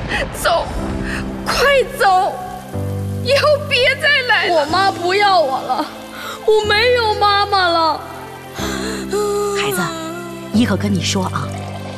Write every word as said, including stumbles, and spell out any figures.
走，快走，以后别再来了。 我妈不要我了，我没有妈妈了。 孩子，姨可跟你说啊，